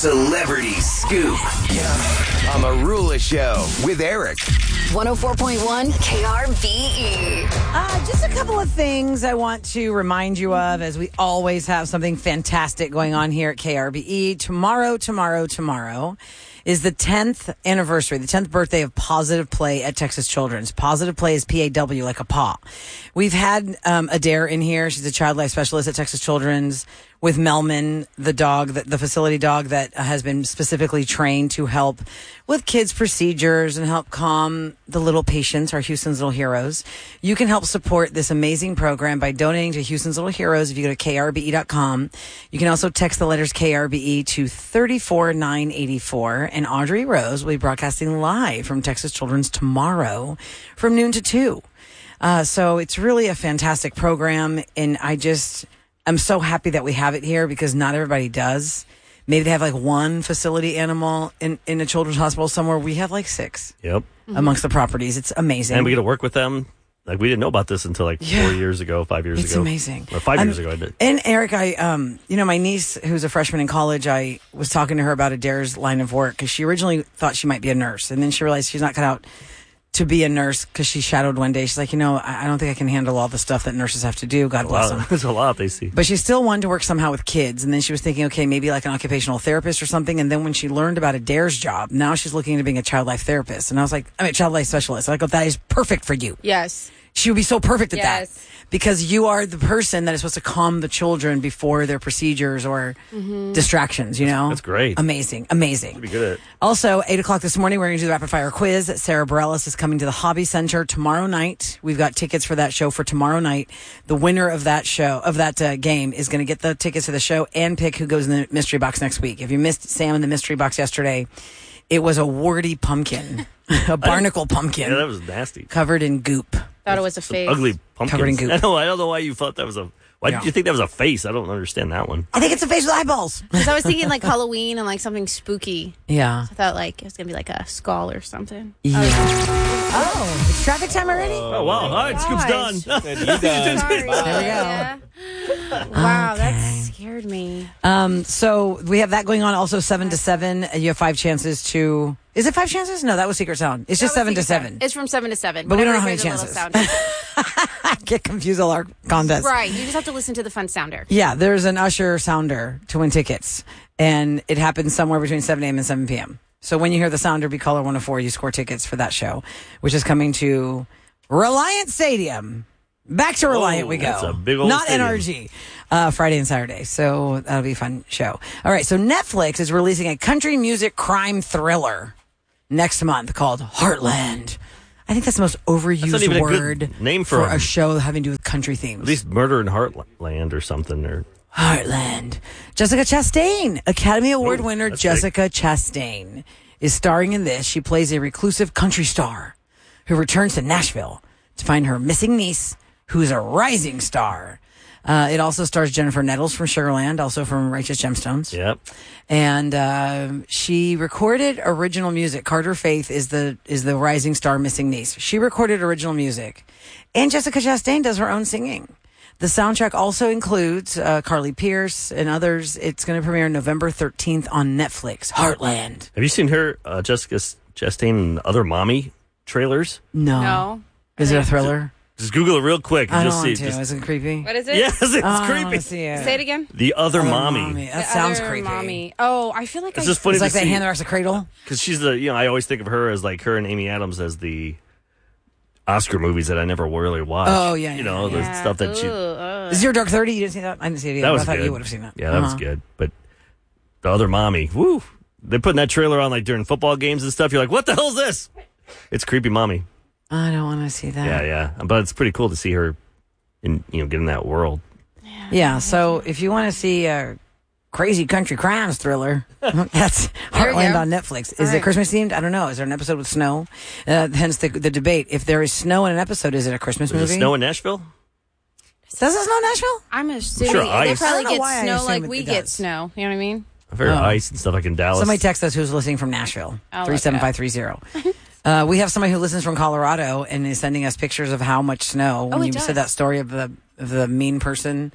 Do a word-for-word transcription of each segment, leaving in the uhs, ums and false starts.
Celebrity Scoop on the Rula Show with Eric. one oh four point one K R B E. Uh, just a couple of things I want to remind you of, as we always have something fantastic going on here at K R B E. Tomorrow, tomorrow, tomorrow is the tenth anniversary, the tenth birthday of Positive Play at Texas Children's. Positive Play is P A W, like a paw. We've had um, Adair in here. She's a child life specialist at Texas Children's with Melman, the dog, the, the facility dog that has been specifically trained to help with kids' procedures and help calm the little patients, our Houston's Little Heroes. You can help support this amazing program by donating to Houston's Little Heroes if you go to K R B E dot com. You can also text the letters K R B E to three four nine eight four. And Audrey Rose will be broadcasting live from Texas Children's tomorrow from noon to two. Uh, so it's really a fantastic program, and I just... I'm so happy that we have it here because not everybody does. Maybe they have like one facility animal in, in a children's hospital somewhere. We have like six Yep. amongst the properties. It's amazing. And we get to work with them. Like, we didn't know about this until like Yeah. four years ago, five years It's ago. amazing. Or five Um, years ago, I did. And Eric, I, um, you know, my niece, who's a freshman in college, I was talking to her about Adair's line of work because she originally thought she might be a nurse. And then she realized she's not cut out to be a nurse because she shadowed one day. She's like, you know, I, I don't think I can handle all the stuff that nurses have to do. God bless Wow, them. there's a lot they see. But she still wanted to work somehow with kids. And then she was thinking, okay, maybe like an occupational therapist or something. And then when she learned about Adair's job, now she's looking into being a child life therapist. And I was like, I mean, child life specialist. And I go, that is perfect for you. Yes. She would be so perfect at Yes. that because you are the person that is supposed to calm the children before their procedures or distractions, you know? That's great. Amazing. Amazing. Be good at it. Also, eight o'clock this morning, we're going to do the rapid fire quiz. Sarah Bareilles is coming to the Hobby Center tomorrow night. We've got tickets for that show for tomorrow night. The winner of that show, of that uh, game, is going to get the tickets to the show and pick who goes in the mystery box next week. If you missed Sam in the mystery box yesterday, it was a warty pumpkin, a barnacle pumpkin. Yeah, that was nasty. Covered in goop. Thought it was a Some face. ugly pumpkins. Covered in goop. I know. I don't know why you thought that was a. Why Yeah. did you think that was a face? I don't understand that one. I think it's a face with eyeballs. Because I was thinking like Halloween and like something spooky. Yeah. I thought like it was going to be like a skull or something. Yeah. Oh, it's traffic time already? Oh, wow. All right, Scoop's done. Sorry. There we go. Yeah. Wow, Okay. that scared me. Um, so we have that going on also seven to seven. You have five chances to. Is it five chances? No, that was Secret Sound. It's just That was seven to Secret seven. Sound. It's from seven to seven. But we don't know how Whenever many you hear the little chances. sounder. I get confused all our contests. Right. You just have to listen to the fun sounder. Yeah, there's an Usher sounder to win tickets. And it happens somewhere between seven a.m. and seven p.m. So when you hear the sounder be caller one oh four, you score tickets for that show, which is coming to Reliant Stadium. Back to Reliant Oh, we go. that's a big old Not stadium. N R G. Uh, Friday and Saturday. So that'll be a fun show. All right. So Netflix is releasing a country music crime thriller next month called Heartland. I think that's the most not overused even a good word name for a a- show having to do with country themes. At least Murder in Heartland or something. Or Heartland. Jessica Chastain, Academy Award Oh, winner that's Jessica Chastain, is starring in this. She plays a reclusive country star who returns to Nashville to find her missing niece, who is a rising star. Uh, it also stars Jennifer Nettles from Sugarland, also from Righteous Gemstones. Yep. And uh, she recorded original music. Carter Faith is the is the rising star missing niece. She recorded original music, and Jessica Chastain does her own singing. The soundtrack also includes uh, Carly Pierce and others. It's going to premiere November thirteenth on Netflix. Heartland. Have you seen her, uh, Jessica Chastain, in other mommy trailers? No. No. Is it a thriller? Just Google it real quick. And I you'll don't see. want to. Just, Is it creepy? What is it? yes, it's Oh, I creepy. wanna see it. Say it again. The other, Other mommy. That The sounds other creepy. Mommy. Oh, I feel like It's I. just funny It's like to that see. hand that rocks a cradle. Because she's the, you know, I always think of her as like her and Amy Adams as the Oscar movies that I never really watched. Oh, yeah, You yeah, know, yeah. the stuff that she. Ooh, uh. Is your Dark thirty? You didn't see that? I didn't see it either. That was I thought good. you would have seen that. Yeah, that was Uh-huh. good. But the other mommy, woo. They're putting that trailer on like during football games and stuff. You're like, what the hell is this? It's creepy mommy. I don't want to see that. Yeah, yeah. But it's pretty cool to see her in, you know, get in that world. Yeah, so if you want to see a crazy country crimes thriller, that's There you Heartland go. on Netflix. Is All it right. Christmas themed? I don't know. Is there an episode with snow? Uh, hence the, the debate. If there is snow in an episode, is it a Christmas Does movie? it snow in Nashville? Does it snow in Nashville? I'm assuming sure they ice. probably I don't know get why I snow assume like it- we it get does. snow. You know what I mean? I've heard Oh. ice and stuff like in Dallas. Somebody text us who's listening from Nashville. I'll look three it seven five three zero. Uh, we have somebody who listens from Colorado and is sending us pictures of how much snow. When Oh, it you does. said that story of the of the mean person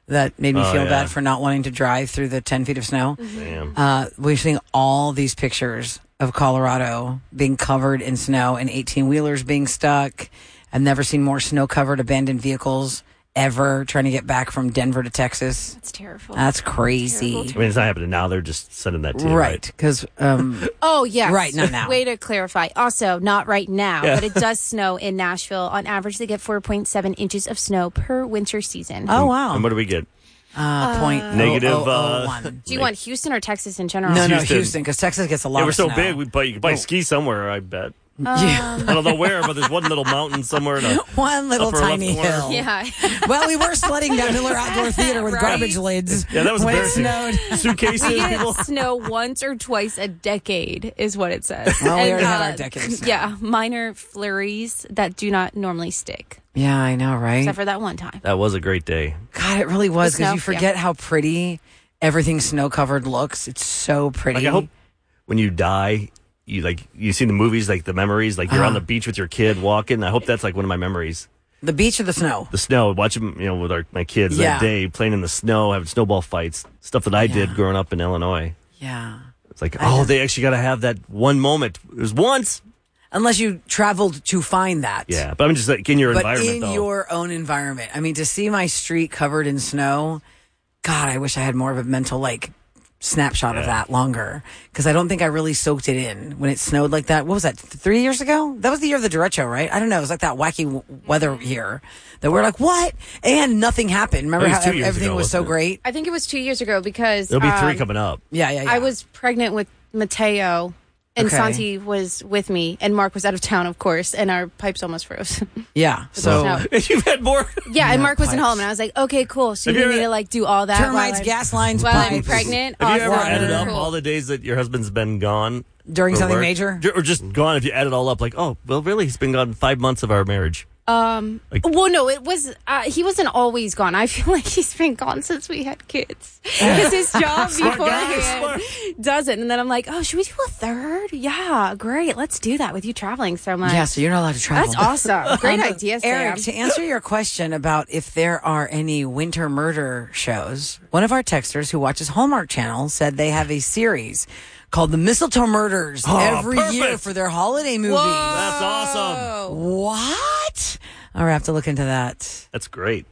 that made me Oh, feel yeah. bad for not wanting to drive through the ten feet of snow. Damn. Uh, we're seeing all these pictures of Colorado being covered in snow and eighteen-wheelers being stuck. I've never seen more snow-covered abandoned vehicles ever trying to get back from Denver to Texas. It's terrible. That's crazy. Terrible. I mean, it's not happening now. They're just sending that to you, Right, right? because um, Oh, yes. Right, not now. Way to clarify. Also, not right now, Yeah. but it does snow in Nashville. On average, they get four point seven inches of snow per winter season. oh wow, And what do we get? uh, point Negative, oh, oh, oh, uh, one. Do you want Houston or Texas in general? No, no, Houston. Houston, because Texas gets a lot. Yeah, we're of so snow. big, we probably, you could probably ski somewhere, I bet. Yeah. I don't know where, but there's one little mountain somewhere in a One little upper left tiny corner. hill. Yeah. Well, we were sledding down Miller Outdoor Theater with Right. garbage lids. Yeah, that was when it embarrassing. snowed. Suitcases, We people. get snow once or twice a decade, is what it says. Well, we And, already had uh, our decade of snow. Yeah, minor flurries that do not normally stick, Yeah, I know, right? except for that one time. That was a great day. God, it really was The because snow, you forget how pretty everything snow covered looks. It's so pretty. Like, I hope when you die, you like you see the movies, like the memories, like you're on Uh-huh. the beach with your kid walking. I hope that's like one of my memories. the beach or the snow. The snow, watching, you know, with our, my kids Yeah. that day, playing in the snow, having snowball fights, stuff that I did Yeah. growing up in Illinois. Yeah. It's like, oh, they actually got to have that one moment. It was once. Unless you traveled to find that. Yeah, but I'm just like in your But environment, in though. your own environment. I mean, to see my street covered in snow, God, I wish I had more of a mental, like, snapshot of Yeah. that longer. Because I don't think I really soaked it in when it snowed like that. What was that, th- three years ago? That was the year of the derecho, right? I don't know. It was like that wacky w- weather year that we're like, what? And nothing happened. Remember I think how it's two ev- years everything ago, was so wasn't it? great? I think it was two years ago because There'll be three um, coming up. Yeah, yeah, yeah. I was pregnant with Mateo, and Okay. Santi was with me, and Mark was out of town, of course, and our pipes almost froze. Yeah. So. snow. You've had more. yeah, and Mark wasn't pipes. home, and I was like, okay, cool. So Have you you need ever- to like do all that Termites, while I'm, gas lines, while I'm pipes. pregnant. Have you ever Awesome. added up Cool. all the days that your husband's been gone? During for something work? major? Ju- Or just gone, if you add it all up, like, oh, well, really? He's been gone five months of our marriage. Um. Like- well, no, it was. Uh, he wasn't always gone. I feel like he's been gone since we had kids. Because his job Smart guy, beforehand smart. doesn't. And then I'm like, oh, should we do a third? Yeah, great. Let's do that with you traveling so much. Yeah, so you're not allowed to travel. That's awesome. Great Um, idea, Sam. Eric, to answer your question about if there are any winter murder shows, one of our texters who watches Hallmark Channel said they have a series called The Mistletoe Murders Oh, every perfect. year for their holiday movies. That's awesome. What? All right, I have to look into that. That's great.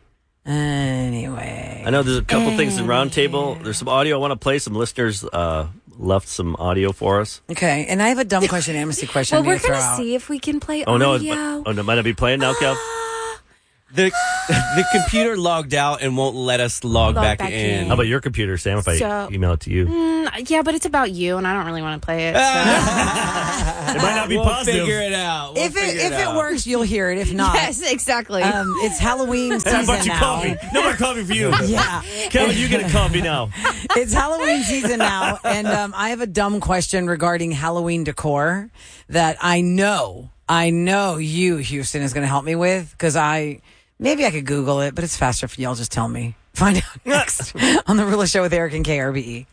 Anyway. I know there's a couple things in Roundtable. There's some audio I want to play. Some listeners uh, left some audio for us. Okay, and I have a dumb question, amnesty question. well, I'm we're throw going to out. see if we can play Oh, no. It, audio. oh, no. Might not be playing now, Kev? The the computer logged out and won't let us log, Log back, back in. in. How about your computer, Sam, if I So- email it to you? Mm, yeah, but it's about you, and I don't really want to play it. So. It might not be we'll positive. figure it out. We'll If it figure if it out. works, you'll hear it. If not, yes, exactly. um, it's Halloween Hey, I season bought you now. coffee. No more coffee for you. Yeah. Kevin, you get a coffee now. It's Halloween season now, and um, I have a dumb question regarding Halloween decor that I know, I know you, Houston, is going to help me with because I maybe I could Google it, but it's faster if y'all just tell me. Find out next on the Rula Show with Eric and K R B E.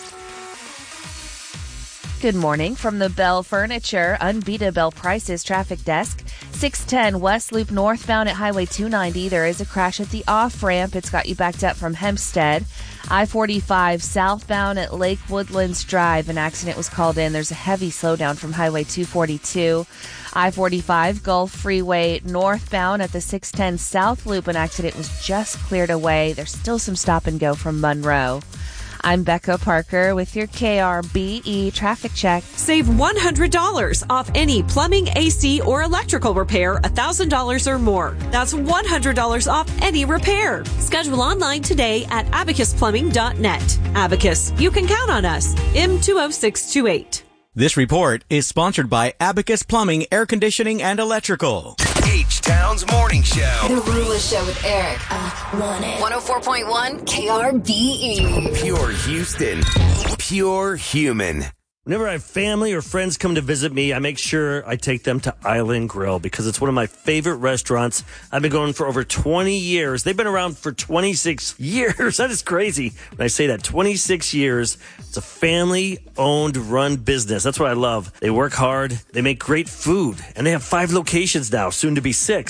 Good morning from the Bell Furniture Unbeatable Prices Traffic Desk. six ten West Loop northbound at Highway two ninety. There is a crash at the off-ramp. It's got you backed up from Hempstead. I forty-five southbound at Lake Woodlands Drive. An accident was called in. There's a heavy slowdown from Highway two forty-two. I forty-five Gulf Freeway northbound at the six ten South Loop. An accident was just cleared away. There's still some stop and go from Monroe. I'm Becca Parker with your K R B E traffic check. Save one hundred dollars off any plumbing, A C, or electrical repair one thousand dollars or more. That's one hundred dollars off any repair. Schedule online today at abacus plumbing dot net. Abacus, you can count on us. M two oh six two eight. This report is sponsored by Abacus Plumbing, Air Conditioning, and Electrical. H-Town's Morning Show. The Rula Show with Eric. I want it. one oh four point one K R B E. Pure Houston. Pure human. Whenever I have family or friends come to visit me, I make sure I take them to Island Grill because it's one of my favorite restaurants. I've been going for over twenty years. They've been around for twenty-six years. That is crazy. When I say that, twenty-six years. It's a family-owned, run business. That's what I love. They work hard. They make great food. And they have five locations now, soon to be six.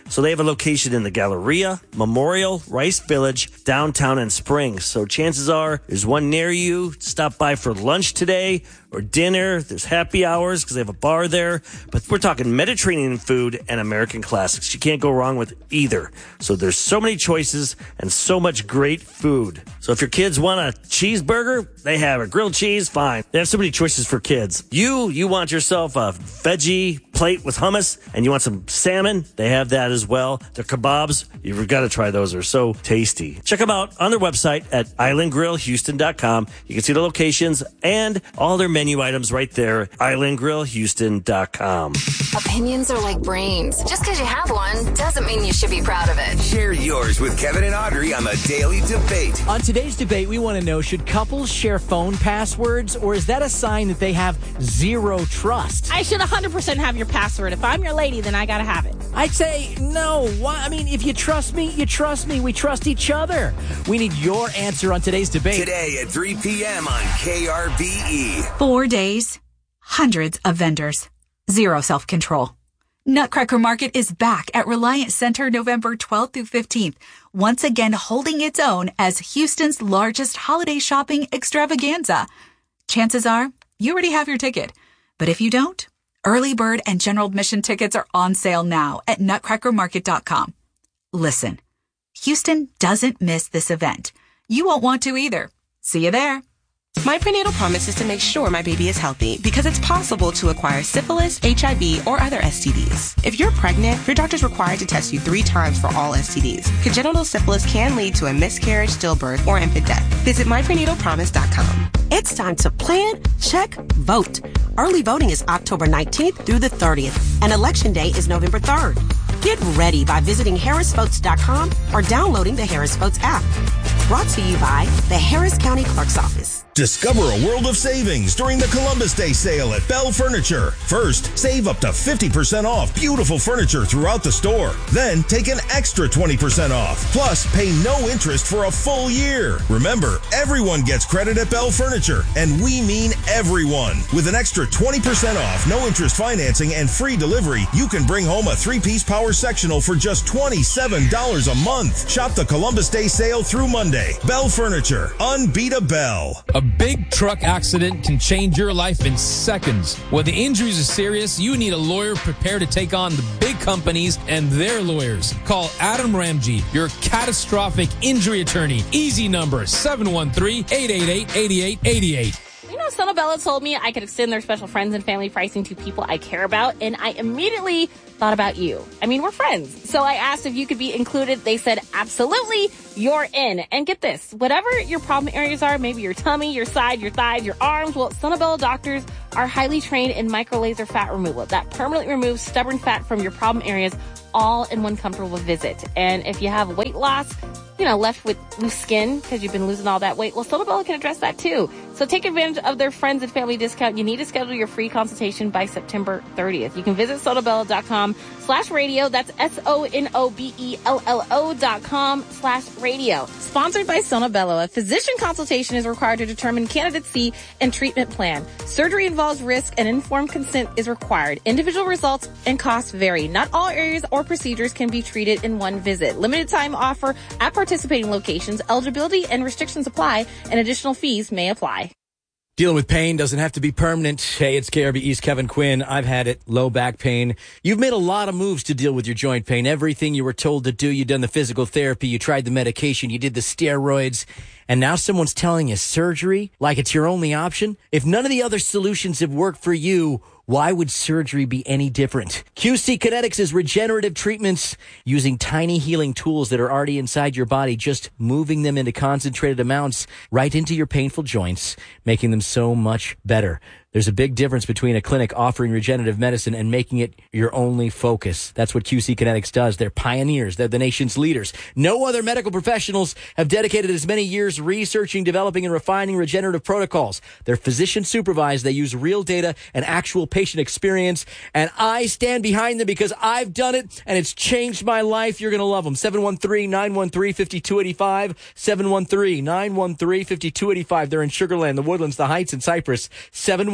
So they have a location in the Galleria, Memorial, Rice Village, downtown, and Springs. So chances are there's one near you. Stop by for lunch today or dinner. There's happy hours because they have a bar there. But we're talking Mediterranean food and American classics. You can't go wrong with either. So there's so many choices and so much great food. So if your kids want a cheeseburger, they have a grilled cheese, fine. They have so many choices for kids. You, you want yourself a veggie plate with hummus and you want some salmon, they have that as well. Their kebabs, you've got to try those. They're so tasty. Check them out on their website at island grill houston dot com. You can see the locations and all their menu items right there, island grill houston dot com. Opinions are like brains. Just because you have one doesn't mean you should be proud of it. Share yours with Kevin and Audrey on the Daily Debate. On today's debate, we want to know, should couples share phone passwords, or is that a sign that they have zero trust? I should one hundred percent have your password. If I'm your lady, then I got to have it. I'd say no. Why? I mean, if you trust me, you trust me. We trust each other. We need your answer on today's debate. Today at three p.m. on K R B E. Four days, hundreds of vendors, zero self-control. Nutcracker Market is back at Reliance Center November twelfth through fifteenth, once again holding its own as Houston's largest holiday shopping extravaganza. Chances are you already have your ticket, but if you don't, early bird and general admission tickets are on sale now at nutcracker market dot com. Listen, Houston doesn't miss this event. You won't want to either. See you there. My prenatal promise is to make sure my baby is healthy because it's possible to acquire syphilis, H I V, or other S T Ds. If you're pregnant, your doctor's required to test you three times for all S T Ds. Congenital syphilis can lead to a miscarriage, stillbirth, or infant death. Visit my prenatal promise dot com. It's time to plan, check, vote. Early voting is October nineteenth through the thirtieth, and Election Day is November third. Get ready by visiting harris votes dot com or downloading the Harris Votes app. Brought to you by the Harris County Clerk's Office. Discover a world of savings during the Columbus Day sale at Bell Furniture. First, save up to fifty percent off beautiful furniture throughout the store. Then, take an extra twenty percent off. Plus, pay no interest for a full year. Remember, everyone gets credit at Bell Furniture, and we mean everyone. With an extra twenty percent off, no interest financing, and free delivery, you can bring home a three-piece power sectional for just twenty-seven dollars a month. Shop the Columbus Day sale through Monday. Bell Furniture. Unbeat a Bell. A big truck accident can change your life in seconds. When the injuries are serious, you need a lawyer prepared to take on the big companies and their lawyers. Call Adam Ramji, your catastrophic injury attorney. Easy number seven one three, eight eight eight, eight eight eight eight. You know, Sonobella told me I could extend their special friends and family pricing to people I care about, and I immediately thought about you. I mean, we're friends. So I asked if you could be included. They said, absolutely, you're in. And get this, whatever your problem areas are, maybe your tummy, your side, your thighs, your arms, well, Sonobella doctors are highly trained in micro-laser fat removal that permanently removes stubborn fat from your problem areas, all in one comfortable visit. And if you have weight loss, you know, left with loose skin because you've been losing all that weight, well, Sonobella can address that too. So take advantage of their friends and family discount. You need to schedule your free consultation by September thirtieth. You can visit sonobella dot com slash radio. That's S O N O B E L L O dot com slash radio. Sponsored by Sonobella, a physician consultation is required to determine candidacy and treatment plan. Surgery involves risk and informed consent is required. Individual results and costs vary. Not all areas or procedures can be treated in one visit. Limited time offer at participating locations. Eligibility and restrictions apply, and additional fees may apply. Dealing with pain doesn't have to be permanent. Hey, it's K R B E's Kevin Quinn. I've had it. Low back pain. You've made a lot of moves to deal with your joint pain. Everything you were told to do. You've done the physical therapy. You tried the medication. You did the steroids. And now someone's telling you surgery like it's your only option. If none of the other solutions have worked for you, why would surgery be any different? Q C Kinetics is regenerative treatments using tiny healing tools that are already inside your body, just moving them into concentrated amounts right into your painful joints, making them so much better. There's a big difference between a clinic offering regenerative medicine and making it your only focus. That's what Q C Kinetics does. They're pioneers. They're the nation's leaders. No other medical professionals have dedicated as many years researching, developing, and refining regenerative protocols. They're physician supervised. They use real data and actual patient experience. And I stand behind them because I've done it and it's changed my life. You're going to love them. seven one three, nine one three, five two eight five. seven one three, nine one three, five two eight five. They're in Sugar Land, the Woodlands, the Heights, and Cypress. seven one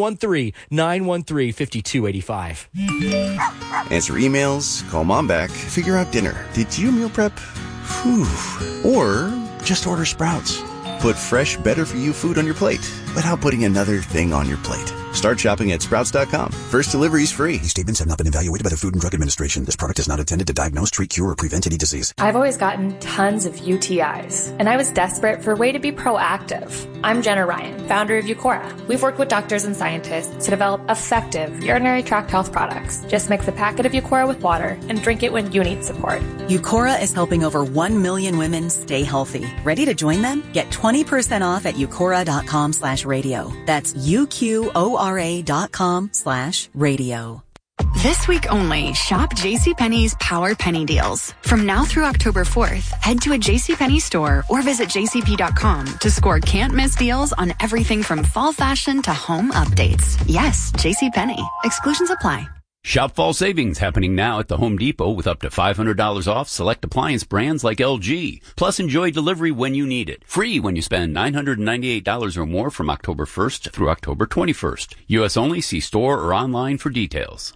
one three, nine one three, five two eight five. Answer emails, call mom back, figure out dinner. Did you meal prep? Whew. Or just order Sprouts. Put fresh, better-for-you food on your plate without putting another thing on your plate. Start shopping at Sprouts dot com. First delivery's free. These statements have not been evaluated by the Food and Drug Administration. This product is not intended to diagnose, treat, cure, or prevent any disease. I've always gotten tons of U T Is, and I was desperate for a way to be proactive. I'm Jenna Ryan, founder of Eucora. We've worked with doctors and scientists to develop effective urinary tract health products. Just mix a packet of Eucora with water and drink it when you need support. Eucora is helping over one million women stay healthy. Ready to join them? Get twenty percent off at eucora dot com slash radio. That's U Q O R A dot com slash radio. This week only, shop JCPenney's Power Penny deals. From now through October fourth, head to a JCPenney store or visit J C P dot com to score can't-miss deals on everything from fall fashion to home updates. Yes, JCPenney. Exclusions apply. Shop fall savings happening now at the Home Depot with up to five hundred dollars off select appliance brands like L G. Plus, enjoy delivery when you need it. Free when you spend nine hundred ninety-eight dollars or more from October first through October twenty-first. U S only. See store or online for details.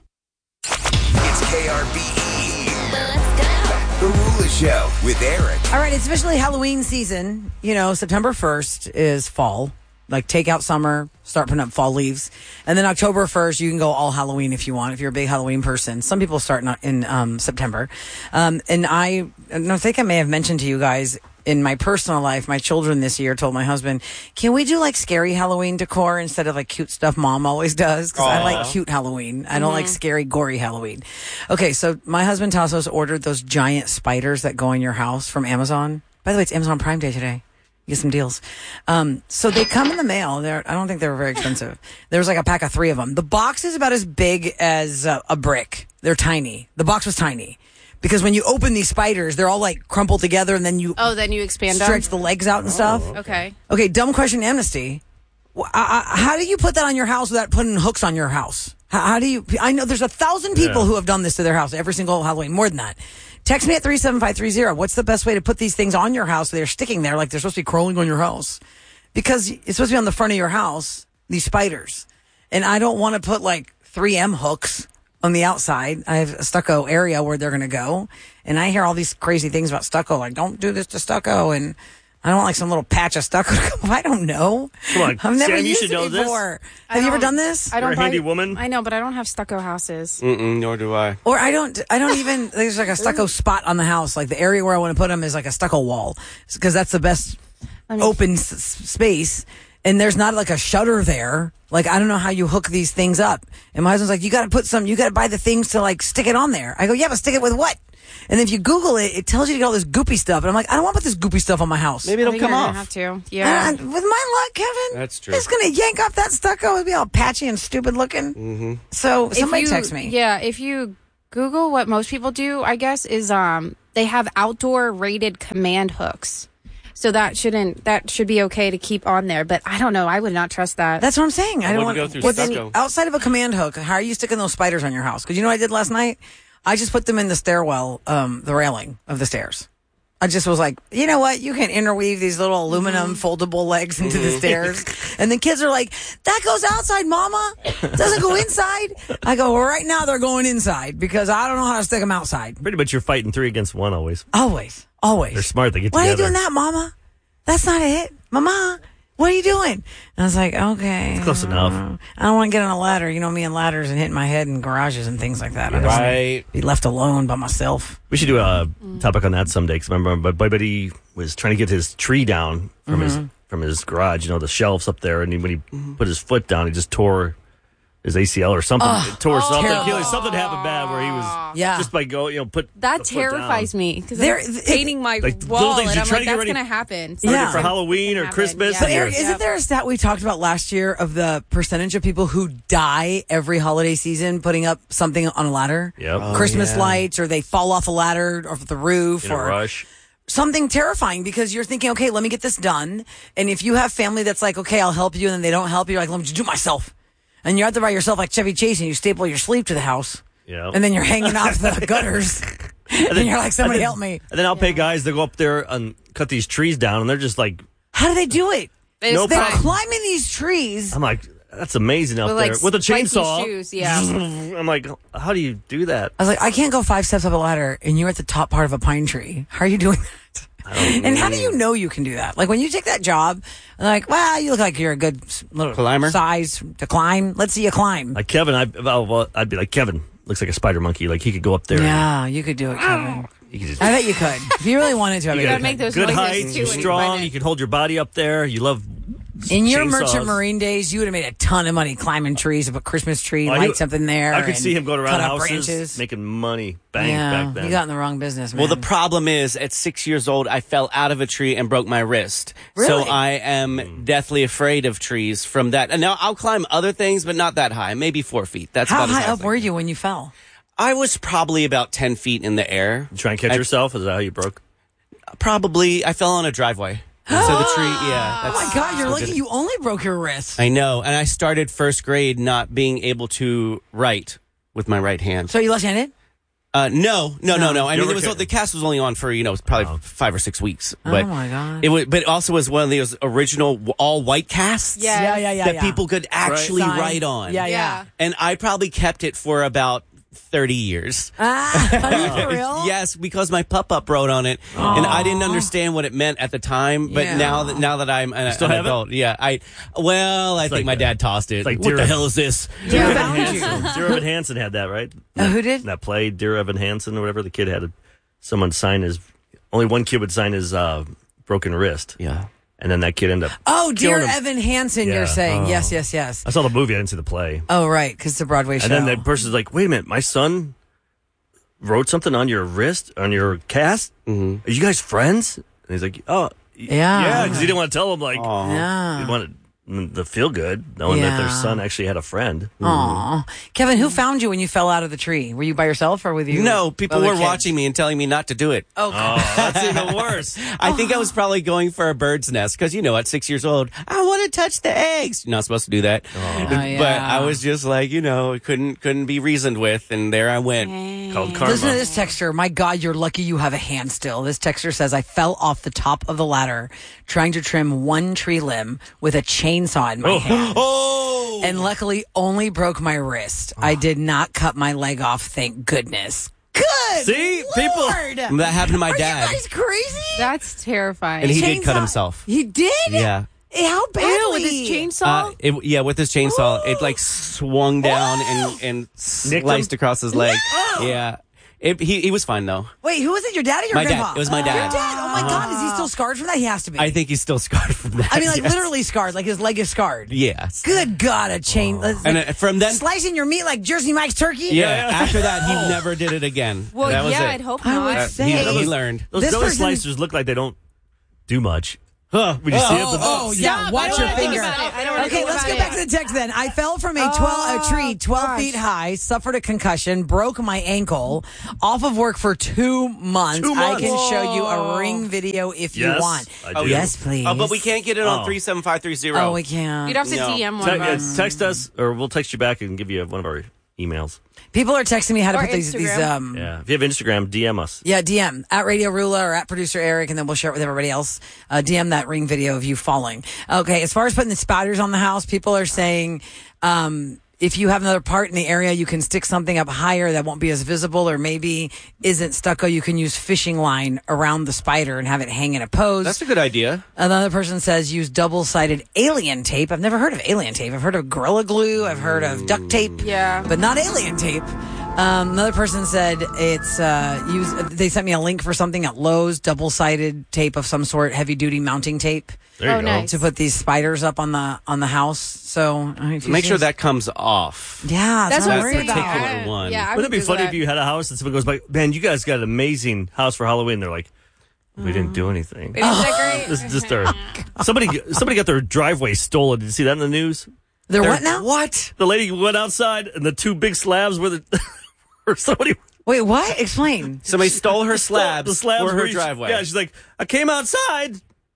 It's K R B E. The Rula Show with Eric. All right, it's officially Halloween season. You know, September first is fall. Like, take out summer, start putting up fall leaves. And then October first, you can go all Halloween if you want, if you're a big Halloween person. Some people start in, in um, September. Um, and I, I think I may have mentioned to you guys, in my personal life, my children this year told my husband, can we do like scary Halloween decor instead of like cute stuff mom always does? Because I like cute Halloween. I don't mm-hmm. like scary, gory Halloween. Okay, so my husband Tassos ordered those giant spiders that go in your house from Amazon. By the way, it's Amazon Prime Day today. Get some deals. Um, so they come in the mail. They're, I don't think they were very expensive. There was like a pack of three of them. The box is about as big as uh, a brick. They're tiny. The box was tiny. Because when you open these spiders, they're all like crumpled together and then you oh, then you expand stretch them? the legs out and oh, stuff. Okay. Okay, dumb question amnesty. Uh, how do you put that on your house without putting hooks on your house? How, how do you? I know there's a thousand people yeah. who have done this to their house every single Halloween. More than that. Text me at three seven five three zero. What's the best way to put these things on your house so they're sticking there like they're supposed to be crawling on your house? Because it's supposed to be on the front of your house, these spiders. And I don't want to put like three M hooks on the outside. I have a stucco area where they're going to go. And I hear all these crazy things about stucco, like don't do this to stucco. And I don't want like some little patch of stucco to come. I don't know. Come on, I've never Sam, you used should it know before. this. Have you ever done this? I don't. You're a buy, handy woman. I know, but I don't have stucco houses. Mm-mm, nor do I. Or I don't, I don't even, there's like a stucco spot on the house. Like the area where I want to put them is like a stucco wall. Because that's the best open s- space. And there's not like a shutter there. Like, I don't know how you hook these things up. And my husband's like, you got to put some, you got to buy the things to like stick it on there. I go, yeah, but stick it with what? And then if you Google it, it tells you to get all this goopy stuff. And I'm like, I don't want to put this goopy stuff on my house. Maybe it'll I think come you're off. Gonna have to. Yeah. Uh, with my luck, Kevin. That's true. It's going to yank off that stucco. It'll be all patchy and stupid looking. Mm-hmm. So If somebody you- text me. Yeah, if you Google what most people do, I guess, is um they have outdoor rated command hooks. So that shouldn't that should be okay to keep on there. But I don't know. I would not trust that. That's what I'm saying. I don't want go through but then stucco. outside of a command hook, how are you sticking those spiders on your house? Because you know what I did last night? I just put them in the stairwell, um, the railing of the stairs. I just was like, you know what? You can interweave these little aluminum foldable legs into the stairs. And the kids are like, that goes outside, Mama. It doesn't go inside. I go, well, right now they're going inside because I don't know how to stick them outside. Pretty much you're fighting three against one always. Always. Always. They're smart. They get Why together. are you doing that, Mama? That's not it. Mama, what are you doing? And I was like, okay. It's close enough. I don't want to get on a ladder. You know me and ladders and hitting my head in garages and things like that. I don't want Right. to be left alone by myself. We should do a topic on that someday. Because remember, my boy buddy was trying to get his tree down from his from his garage. You know, the shelves up there, and he, when he put his foot down, he just tore his A C L or something. Oh, it tore something. terrible. Achilles, something happened bad where he was Yeah. just by go, you know, put That the foot terrifies down. me because There- I'm painting my like, little wall things and you're I'm trying like, to get that's ready- going to happen. Something Yeah. for Halloween or Happen, Christmas. yeah. But Eric, Yep. isn't there a stat we talked about last year of the percentage of people who die every holiday season putting up something on a ladder? Yep. Oh, Christmas yeah. lights, or they fall off a ladder or the roof, In a or rush. something terrifying because you're thinking, okay, let me get this done. And if you have family that's like, okay, I'll help you, and then they don't help you, you're like, let me just do it myself. And you're out there by yourself like Chevy Chase, and you staple your sleeve to the house. Yeah. And then you're hanging off the gutters. And, then you're like, somebody and then- help me. And then I'll pay guys to go up there and cut these trees down, and they're just like, How do they do it? No They're problem. climbing these trees. I'm like, that's amazing out With, there like, with a spiky chainsaw. shoes, yeah. I'm like, how do you do that? I was like, I can't go five steps up a ladder, and you're at the top part of a pine tree. How are you doing that? And how do you know you can do that? Like when you take that job, like, well, you look like you're a good s- little Climber? size to climb. Let's see you climb. Like Kevin, I, well, well, I'd be like, Kevin looks like a spider monkey. Like he could go up there. Yeah, you could do it, Kevin. You could just, I bet you could. If you really wanted to, I you bet got you make could. those good noises, height. too, You're when you strong. find it. You can hold your body up there. You love In your chainsaws. Merchant Marine days, you would have made a ton of money climbing trees, to put Christmas tree, Oh, I light knew- something there. I could and see him going around cut up houses branches. making money. Bang yeah, back then. you got in the wrong business, man. Well, the problem is, at six years old, I fell out of a tree and broke my wrist. So Really? I am deathly afraid of trees from that. And now I'll climb other things, but not that high. Maybe four feet. That's How about as high high up as I were you when you fell? I was probably about ten feet in the air. You try and catch I- yourself? Is that how you broke? Probably. I fell on a driveway. So the tree, yeah. Oh That's, my God, you're so lucky did it. you only broke your wrist. I know. And I started first grade not being able to write with my right hand. So you left-handed? Uh, no, no, no, no. I You mean, ever it was ca- the cast was only on for you know probably five or six weeks. But oh my God. It was, but it also was one of those original w- all white casts. Yes. Yeah, yeah, yeah, that yeah. people could actually Sign. write on. Yeah, yeah. Yeah. And I probably kept it for about thirty years. Ah, are you for real? Yes, because my pup-up wrote on it, and I didn't understand what it meant at the time. But Yeah. now that now that I'm an, still an have it? adult, yeah, I well, I think like my that. dad tossed it. like what the Dear- hell is this? Dear Evan found you. Hansen. Dear Evan Hansen had that, right? Uh, who did? That play, Dear Evan Hansen, or whatever. The kid had a, someone sign his. Only one kid would sign his uh, broken wrist. Yeah. And then that kid ended up. Oh, Dear killing him. Evan Hansen, Yeah. you're saying. Oh. Yes, yes, yes. I saw the movie. I didn't see the play. Oh, right, because it's a Broadway show. And then that person's like, "Wait a minute, my son wrote something on your wrist, on your cast. Mm-hmm. Are you guys friends?" And he's like, "Oh, y- Yeah. yeah," because he didn't want to tell him like Yeah. he wanted them to feel good, knowing that their Yeah. son actually had a friend. Aw. Kevin, who found you when you fell out of the tree? Were you by yourself or with you? No, people other were kids? watching me and telling me not to do it. Oh, Oh, that's even worse. I think I was probably going for a bird's nest because, you know, at six years old, I want to touch the eggs. You're not supposed to do that. But yeah. I was just like, you know, couldn't couldn't be reasoned with, and there I went. Called karma. Listen to this texter. My God, you're lucky you have a hand still. This texter says, I fell off the top of the ladder trying to trim one tree limb with a chainsaw in my Oh. hand. Oh! And luckily only broke my wrist. I did not cut my leg off, thank goodness. Good See? People- Lord. That happened to my Are dad. you guys crazy? That's terrifying. And he did cut Chainsaw- himself. He did? Yeah. How badly? Ew, with his chainsaw? Uh, it, yeah, with his chainsaw, it like swung down and, and sliced across his leg. Yeah. It, he, he was fine, though. Wait, who was it? Your dad or your My dad. grandpa? It was my dad. Your dad? Oh my God, is he still scarred from that? He has to be. I think he's still scarred from that. I mean, like yes. literally scarred, like his leg is scarred. Yes. Good God, a chain. Like, And uh, from then, slicing your meat like Jersey Mike's turkey? yeah, after that, he never did it again. well, that was yeah, it. I'd hope I not. would Uh, say. he, he learned. Those This belly person- slicers look like they don't do much. Huh? Would you see it? Oh, oh, yeah, Stop. watch I don't your wanna think finger. about it. I don't wanna Okay, think let's about get it. back to the text then. I fell from a twelve a tree twelve gosh. feet high, suffered a concussion, broke my ankle, off of work for two months. Two months. I can show you a Whoa. ring video if you Yes, want. I do. Yes, please. Oh, but we can't get it on Oh. three seven five three zero. Oh, we can't. You'd have to No. D M one Te- of uh, us. text us, or we'll text you back and give you one of our emails. People are texting me how to Or put these, these Instagram. um Yeah. If you have Instagram, D M us. Yeah, D M at Radio Rula or at Producer Eric, and then we'll share it with everybody else. Uh, D M that ring video of you falling. Okay, as far as putting the spiders on the house, people are saying um, if you have another part in the area, you can stick something up higher that won't be as visible, or maybe isn't stucco. You can use fishing line around the spider and have it hang in a pose. That's a good idea. Another person says use double-sided alien tape. I've never heard of alien tape. I've heard of Gorilla Glue. I've heard of duct tape. Yeah. But not alien tape. Um, another person said it's uh, use. They sent me a link for something at Lowe's, double-sided tape of some sort, heavy-duty mounting tape. There you Oh, go. nice. To put these spiders up on the on the house. So I mean, if you Make sure see- that comes off. Yeah, that's, That's what I'm what worried I'm saying. about. Particular one. Yeah, I Wouldn't would it be do funny that. if you had a house and someone goes by, man, you guys got an amazing house for Halloween? They're like, we didn't do anything. Isn't that great? This is just our somebody. Somebody got their driveway stolen. Did you see that in the news? They're They're- what now? What? The lady went outside and the two big slabs were the. Or somebody. Wait, what? Explain. Somebody stole her slabs, the slabs for her were each- driveway. Yeah, she's like, I came outside,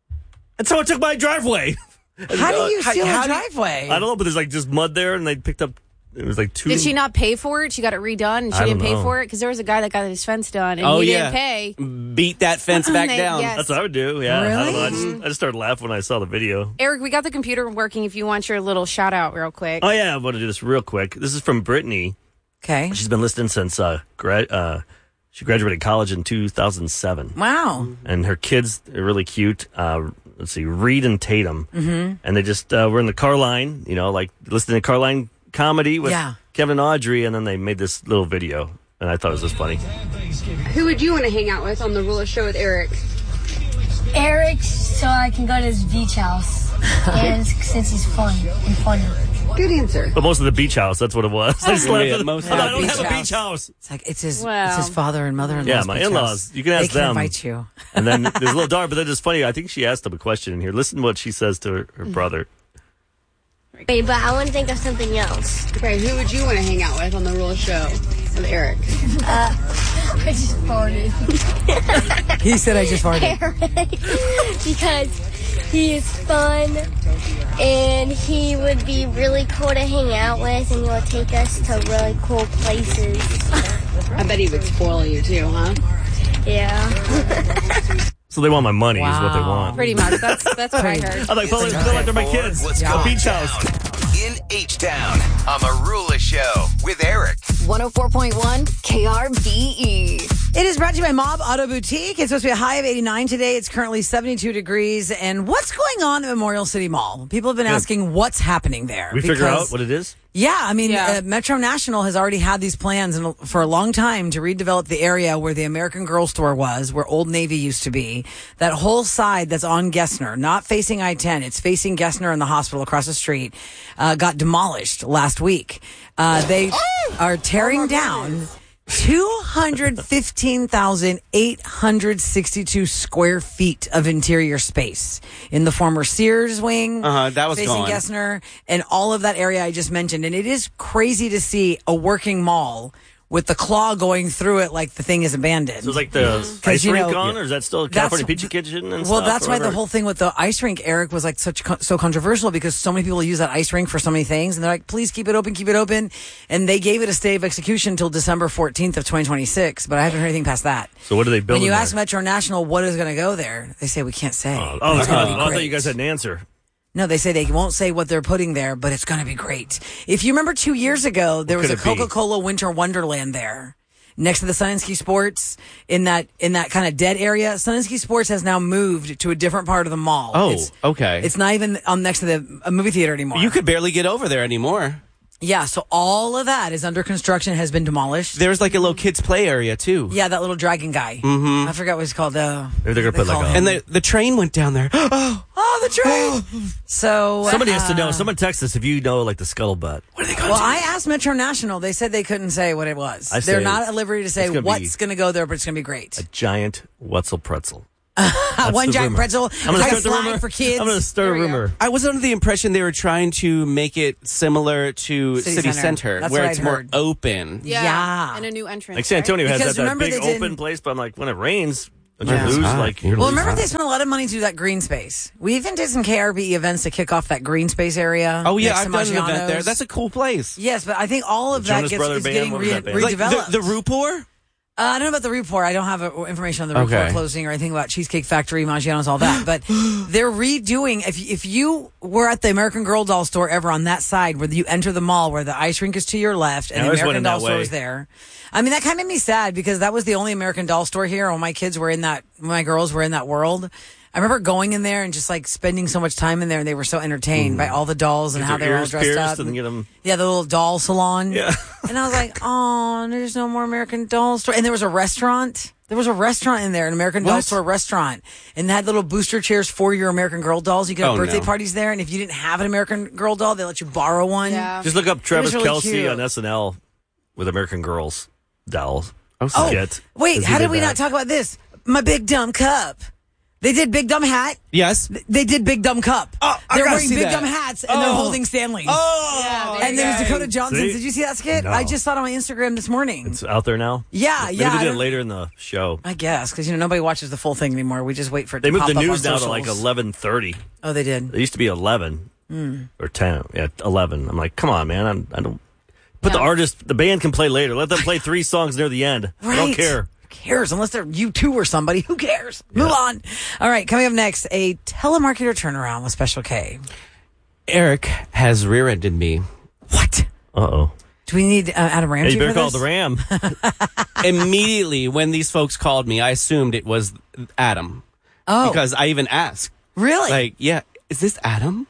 and someone took my driveway. How do you How- steal how a do you- driveway? I don't know, but there's like just mud there, and they picked up it was like two. Did she not pay for it? She got it redone and she I didn't don't pay know. for it? Because there was a guy that got his fence done and Oh, he yeah. didn't pay. Beat that fence back They- down. yes. That's what I would do. Yeah. I, don't know. I, Really? just, I just started laughing when I saw the video. Eric, we got the computer working if you want your little shout out real quick. Oh yeah, I want to do this real quick. This is from Brittany. Okay. She's been listening since uh, gra- uh, she graduated college in two thousand seven. Wow. And her kids are really cute. Uh, let's see, Reed and Tatum. Mhm. And they just uh, were in the car line, you know, like listening to Carline comedy with Yeah. Kevin and Audrey, and then they made this little video, and I thought it was just funny. Who would you want to hang out with on the Rula Show with Eric? Eric, so I can go to his beach house, and since he's fun and funny. Good answer. But most of the beach house, that's what it was. I just laughed Yeah, at it. most I of the don't beach have a house. beach house. It's like it's his Wow. it's his father and mother-in-law's Yeah, my beach in-laws. house. You can ask they can them. invite you. And then there's a little dark, but then it's funny. I think she asked him a question in here. Listen to what she says to her, her brother. Wait, but I want to think of something else. Okay, who would you want to hang out with on the Rula Show with Eric? Uh, I just farted. He said I just farted. Eric, because he is fun and he would be really cool to hang out with, and he would take us to really cool places. I bet he would spoil you too, huh? Yeah. So they want my money is what they want. Pretty much. That's that's what I heard. I'm like, feel like, feel like they're my kids. What's A going beach down house. in H-Town on the Rula Show with Eric. one oh four point one K R B E. It is brought to you by Mob Auto Boutique. It's supposed to be a high of eighty-nine today. It's currently seventy-two degrees. And what's going on at Memorial City Mall? People have been Good. asking what's happening there. We figure because- out what it is? Yeah, I mean, Yeah. Uh, Metro National has already had these plans in, for a long time to redevelop the area where the American Girl store was, where Old Navy used to be. That whole side that's on Gessner, not facing I ten, it's facing Gessner and the hospital across the street, uh, got demolished last week. Uh, they are tearing down two hundred fifteen thousand eight hundred sixty-two square feet of interior space in the former Sears wing. Uh-huh, that was facing gone. Gessner and all of that area I just mentioned. And it is crazy to see a working mall with the claw going through it like the thing is abandoned. So it's like the ice you rink know, on, or is that still that's- California Pizza Kitchen and well, stuff? that's or why the whatever? whole thing with the ice rink, Eric, was like such co- so controversial because so many people use that ice rink for so many things, and they're like, "Please keep it open, keep it open." And they gave it a stay of execution until December fourteenth of twenty twenty-six, but I haven't heard anything past that. So what are they building When you there? ask Metro National what is going to go there, they say we can't say. Oh, But it's oh, gonna be I thought great. you guys had an answer. No, they say they won't say what they're putting there, but it's going to be great. If you remember two years ago, there was could a it be? Coca-Cola Winter Wonderland there. Next to the Sun and Ski Sports, in that in that kind of dead area, Sun and Ski Sports has now moved to a different part of the mall. Oh, it's, okay. It's not even um, next to the a movie theater anymore. You could barely get over there anymore. Yeah, so all of that is under construction, has been demolished. There's like a little kids play area too. Yeah, that little dragon guy. Mm-hmm. I forgot what he's called. Uh, Maybe they're gonna they put call like a. him. And the the train went down there. Oh, oh, the train. So Somebody has to uh, know. Someone text us if you know, like the scuttlebutt. What are they going Well, to? I asked Metro National. They said they couldn't say what it was. I They're say not at liberty to say it's gonna what's be- going to go there, but it's going to be great. A giant Wetzel pretzel. One the giant rumor. pretzel, I'm gonna high start the slide rumor. for kids. I'm going to start a There we go. rumor. I was under the impression they were trying to make it similar to City City, Center. Center, That's where what it's I'd more heard. open. Yeah. Yeah. And a new entrance. Like San Antonio has Because that, that remember big they did- open place, but I'm like, when it rains, don't you Yeah. lose It's hot. like. You're Well, losing remember hot. they spent a lot of money to do that green space. We even did some K R B E events to kick off that green space area. Oh yeah, next I've to done an event Maggiano's. there. That's a cool place. Yes, but I think all of The that Jonas gets, Brother is Band? getting What was re- that band? Like redeveloped. the, the Rupor? Uh, I don't know about the Rupor. I don't have uh, information on the Rupor Okay. closing or anything about Cheesecake Factory, Maggiano's, all that. But they're redoing. If if you were at the American Girl doll store ever on that side where you enter the mall, where the ice rink is to your left and Yeah, I the always American went in Doll that store way. is there. I mean, that kind of made me sad because that was the only American Doll store here. All my kids were in that. My girls were in that world. I remember going in there and just like spending so much time in there, and they were so entertained by all the dolls and Get how their they were all ears dressed pierced up. and get 'em- Yeah, the little doll salon. Yeah. And I was like, oh, there's no more American Doll store. And there was a restaurant. There was a restaurant in there, an American Doll What? store restaurant. And they had little booster chairs for your American Girl dolls. You could have Oh, birthday no. parties there. And if you didn't have an American Girl doll, they let you borrow one. Yeah. Just look up Travis really Kelce cute. on S N L with American Girls dolls. Oh, Oh, skit. wait, 'Cause he how did did we that. not talk about this? My Big Dumb Cup. They did Big Dumb Hat. Yes. They did Big Dumb Cup. Oh, I they're gotta wearing see Big that. Dumb hats and they're Oh. holding Stanleys. Oh, and there's Dakota Johnson. See? Did you see that skit? No. I just saw it on my Instagram this morning. It's out there now. Yeah, Maybe yeah. they I did it don't- later in the show. I guess because you know nobody watches the full thing anymore. We just wait for it They to moved pop the up news on now to like socials. eleven thirty. Oh, they did. It used to be eleven Mm. or ten. Yeah, eleven. I'm like, come on, man. I'm, I don't. Put Yeah. the artist, the band can play later. Let them play three songs near the end. I don't Right. care. Who cares? Unless they're you two or somebody. Who cares? Move on. All right, coming up next, a telemarketer turnaround with Special K. Eric has rear-ended me. What? Uh-oh. Do we need uh, Adam Ramsey Hey, you better for call this? the Ram. Immediately, when these folks called me, I assumed it was Adam. Oh. Because I even asked. Really? Like, yeah, is this Adam?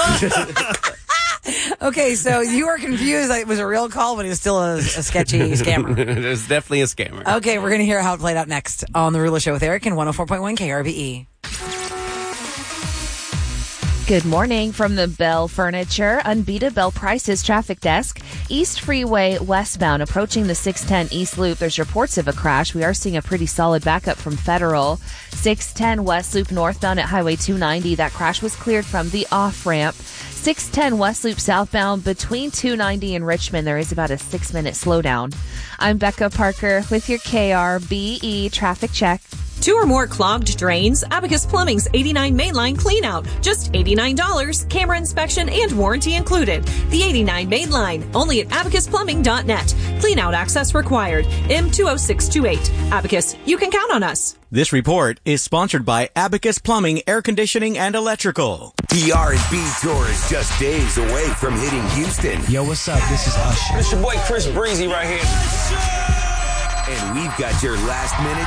Okay, so you were confused that it was a real call, but it was still a, a sketchy scammer. It was definitely a scammer. Okay, we're going to hear how it played out next on The Rula Show with Eric and one oh four point one K R B E. Good morning from the Bell Furniture Unbeatable Bell Prices traffic desk. East Freeway westbound approaching the six ten East Loop. There's reports of a crash. We are seeing a pretty solid backup from Federal. six ten West Loop northbound at Highway two ninety. That crash was cleared from the off-ramp. six ten West Loop southbound between two ninety and Richmond. There is about a six-minute slowdown. I'm Becca Parker with your K R B E traffic check. Two or more clogged drains? Abacus Plumbing's eighty-nine Mainline Cleanout. Just eighty-nine dollars. Camera inspection and warranty included. The eighty-nine Mainline. Only at abacus plumbing dot net. Cleanout access required. M two oh six two eight. Abacus, you can count on us. This report is sponsored by Abacus Plumbing, Air Conditioning, and Electrical. The R and B tour is just days away from hitting Houston. Yo, what's up? This is Usher. It's your boy Chris Breezy right here. And we've got your last minute